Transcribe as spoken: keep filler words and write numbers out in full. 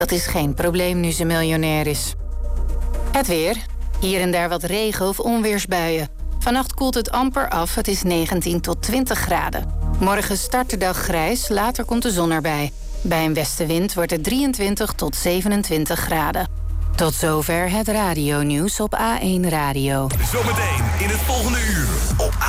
Dat is geen probleem nu ze miljonair is. Het weer. Hier en daar wat regen of onweersbuien. Vannacht koelt het amper af, het is negentien tot twintig graden. Morgen start de dag grijs, later komt de zon erbij. Bij een westenwind wordt het drieëntwintig tot zevenentwintig graden. Tot zover het radionieuws op A één Radio. Zometeen in het volgende uur op A